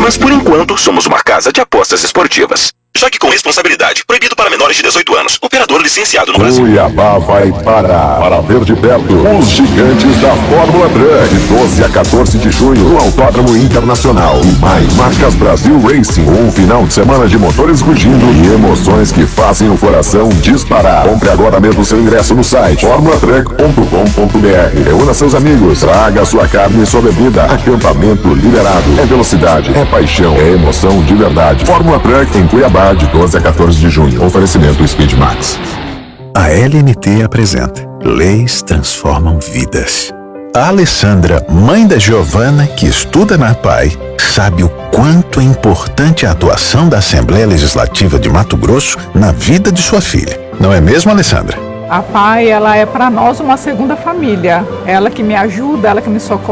Mas por enquanto, somos uma casa de apostas esportivas. Jogue com responsabilidade. Proibido para menores de 18 anos. Operador licenciado no Brasil. Cuiabá vai para ver de perto os gigantes da Fórmula Truck. De 12 a 14 de junho, no Autódromo Internacional. E mais, Marcas Brasil Racing. Um final de semana de motores rugindo e emoções que fazem o coração disparar. Compre agora mesmo seu ingresso no site formulatruck.com.br. Reúna seus amigos, traga sua carne e sua bebida. Acampamento liberado. É velocidade, é paixão, é emoção de verdade. Fórmula Truck em Cuiabá, de 12 a 14 de junho. Oferecimento Speed Max. A LNT apresenta Leis Transformam Vidas. A Alessandra, mãe da Giovana, que estuda na PAI, sabe o quanto é importante a atuação da Assembleia Legislativa de Mato Grosso na vida de sua filha. Não é mesmo, Alessandra? A PAI, ela é para nós uma segunda família. Ela que me ajuda, ela que me socorre.